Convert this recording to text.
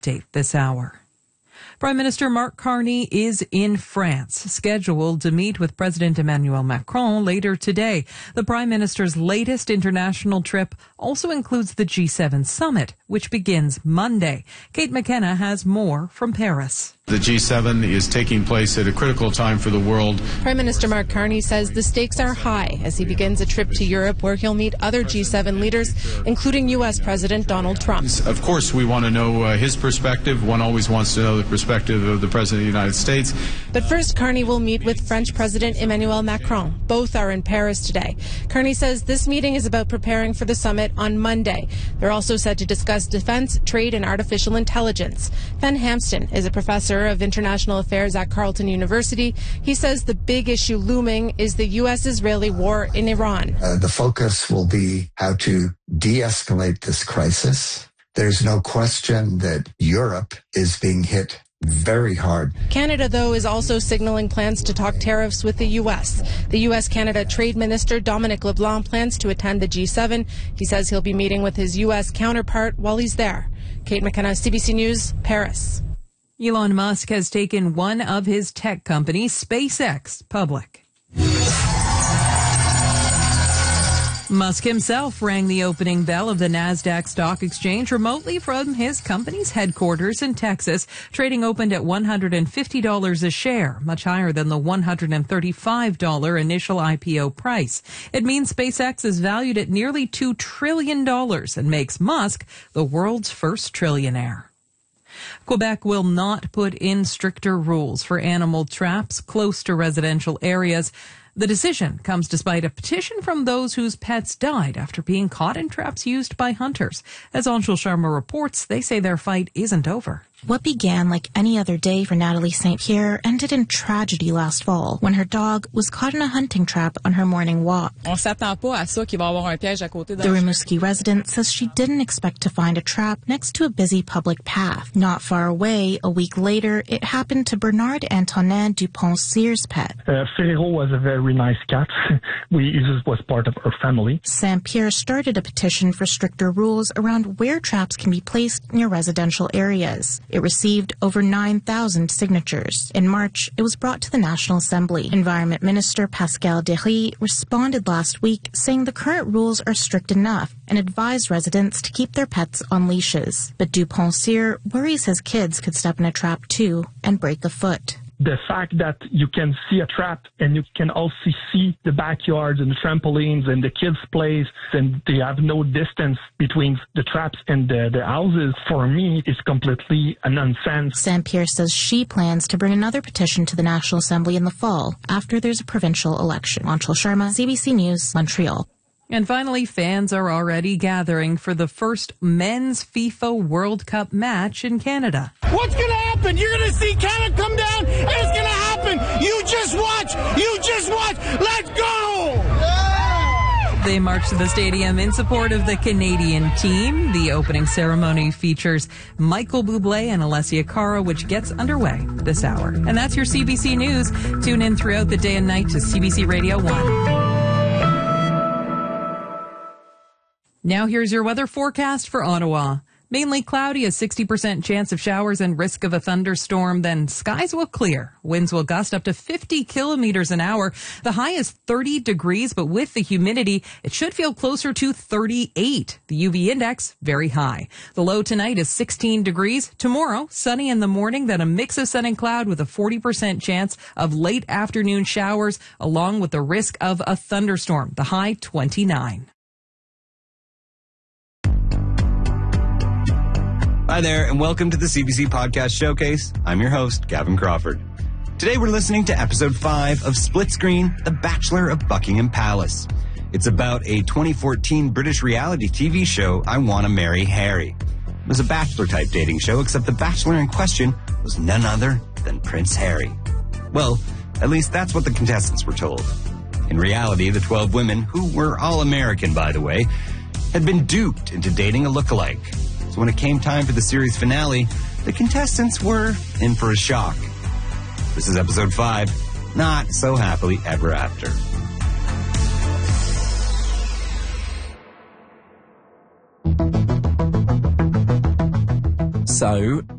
update this hour. Prime Minister Mark Carney is in France, scheduled to meet with President Emmanuel Macron later today. The Prime Minister's latest international trip also includes the G7 summit, which begins Monday. Kate McKenna has more from Paris. The G7 is taking place at a critical time for the world. Prime Minister Mark Carney says the stakes are high as he begins a trip to Europe where he'll meet other G7 leaders, including U.S. President Donald Trump. Of course, we want to know his perspective. One always wants to know the perspective of the President of the United States. But first, Carney will meet with French President Emmanuel Macron. Both are in Paris today. Carney says this meeting is about preparing for the summit on Monday. They're also set to discuss defense, trade, and artificial intelligence. Ben Hampston is a professor of international affairs at Carleton University. He says the big issue looming is the U.S.-Israeli war in Iran. The focus will be how to de-escalate this crisis. There's no question that Europe is being hit very hard. Canada, though, is also signaling plans to talk tariffs with the U.S. The U.S.-Canada Trade Minister Dominic LeBlanc plans to attend the G7. He says he'll be meeting with his U.S. counterpart while he's there. Kate McKenna, CBC News, Paris. Elon Musk has taken one of his tech companies, SpaceX, public. Musk himself rang the opening bell of the NASDAQ stock exchange remotely from his company's headquarters in Texas. Trading opened at $150 a share, much higher than the $135 initial IPO price. It means SpaceX is valued at nearly $2 trillion and makes Musk the world's first trillionaire. Quebec will not put in stricter rules for animal traps close to residential areas. The decision comes despite a petition from those whose pets died after being caught in traps used by hunters. As Anshul Sharma reports, they say their fight isn't over. What began like any other day for Natalie St. Pierre ended in tragedy last fall when her dog was caught in a hunting trap on her morning walk. On s'attend pas à ça qu'il va y avoir un piège à côté de. The Rimouski resident says she didn't expect to find a trap next to a busy public path. Not far away, a week later, it happened to Bernard Antonin Dupont-Cyre's pet. Ferrero was a very nice cat. It was part of her family. St. Pierre started a petition for stricter rules around where traps can be placed near residential areas. It received over 9,000 signatures. In March, it was brought to the National Assembly. Environment Minister Pascal Derry responded last week saying the current rules are strict enough and advised residents to keep their pets on leashes. But Dupont-Cyre worries his kids could step in a trap too and break a foot. The fact that you can see a trap and you can also see the backyards and the trampolines and the kids' plays, and they have no distance between the traps and the houses, for me, is completely a nonsense. St. Pierre says she plans to bring another petition to the National Assembly in the fall after there's a provincial election. Anshul Sharma, CBC News, Montreal. And finally, fans are already gathering for the first men's FIFA World Cup match in Canada. What's going to happen? You're going to see Canada come down, and it's going to happen. You just watch. You just watch. Let's go! Yeah! They march to the stadium in support of the Canadian team. The opening ceremony features Michael Bublé and Alessia Cara, which gets underway this hour. And that's your CBC News. Tune in throughout the day and night to CBC Radio 1. Now here's your weather forecast for Ottawa. Mainly cloudy, a 60% chance of showers and risk of a thunderstorm. Then skies will clear. Winds will gust up to 50 kilometers an hour. The high is 30 degrees, but with the humidity, it should feel closer to 38. The UV index, very high. The low tonight is 16 degrees. Tomorrow, sunny in the morning, then a mix of sun and cloud with a 40% chance of late afternoon showers, along with the risk of a thunderstorm. The high, 29. Hi there, and welcome to the CBC Podcast Showcase. I'm your host, Gavin Crawford. Today we're listening to episode 5 of Split Screen, The Bachelor of Buckingham Palace. It's about a 2014 British reality TV show, I Wanna Marry Harry. It was a bachelor-type dating show, except the bachelor in question was none other than Prince Harry. Well, at least that's what the contestants were told. In reality, the 12 women, who were all American, by the way, had been duped into dating a lookalike. So when it came time for the series finale, the contestants were in for a shock. This is episode 5, Not So Happily Ever After. So,